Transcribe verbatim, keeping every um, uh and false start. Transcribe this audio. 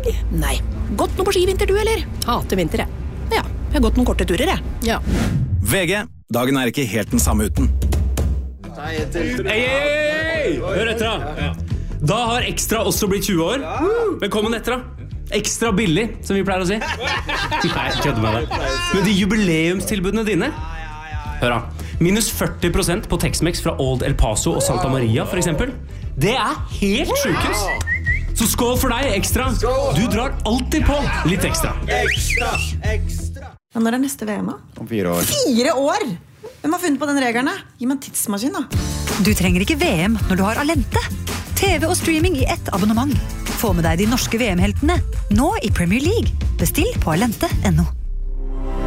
Nei. Gått noe på skivinter du, eller? Hater vinter, jeg. Ja, jeg har gått noen korte turer, jeg. Ja. V G, dagen er ikke helt den samme uten. Hei, hei, hei! Hør etter da. Da har Ekstra også blitt tjue år. Velkommen etter da. Ekstra billig, som vi pleier å si. Nei, jeg kødder med deg. Men de jubileumstilbudene dine. Hør da. Minus førti prosent på Tex-Mex fra Old El Paso og Santa Maria, for eksempel. Det er helt sjukes. Så skål for deg, Ekstra. Du drar alltid på litt ekstra. Ekstra, ekstra. Ja, når er neste V M? Om fire år. Fire år? Hvem har funnet på den regelen? Gi meg en tidsmaskin da. Du trenger ikke V M når du har Alente. T V og streaming i ett abonnement. Få med deg de norske V M-heltene, nå i Premier League. Bestill på alente punktum no.